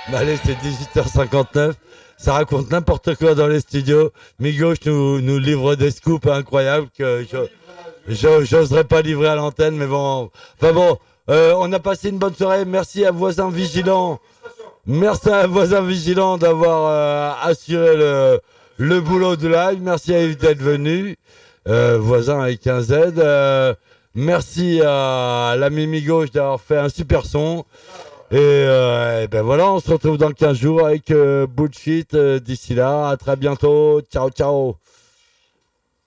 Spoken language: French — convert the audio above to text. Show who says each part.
Speaker 1: Bah allez, c'est 18h59. Ça raconte n'importe quoi dans les studios. Migos nous livre des scoops incroyables que j'oserais pas livrer à l'antenne, mais bon. Enfin bon, on a passé une bonne soirée. Merci à Voisin Vigilant. Merci à Voisin Vigilant d'avoir assuré le boulot de live. Merci à Yves d'être venu. Voisin avec un Z. Merci à l'ami Migos d'avoir fait un super son. Et ben voilà, on se retrouve dans 15 jours avec Bullshit. D'ici là, à très bientôt. Ciao, ciao.